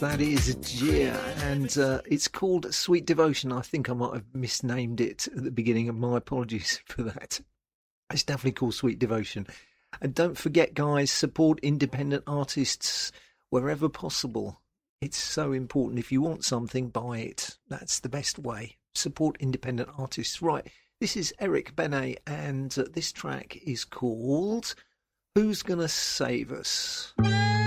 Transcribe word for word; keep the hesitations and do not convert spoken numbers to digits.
that is Gia, and uh, it's called Sweet Devotion. I think I might have misnamed it at the beginning, and my apologies for that. It's definitely called Sweet Devotion. And don't forget, guys, support independent artists wherever possible. It's so important. If you want something, buy it. That's the best way. Support independent artists. Right, this is Eric Benet, and uh, this track is called Who's Gonna Save Us?